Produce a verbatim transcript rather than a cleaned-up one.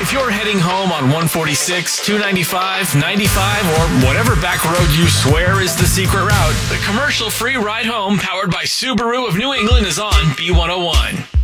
If you're heading home on one forty-six, two ninety-five, ninety-five, or whatever back road you swear is the secret route, the commercial-free ride home powered by Subaru of New England is on B one oh one.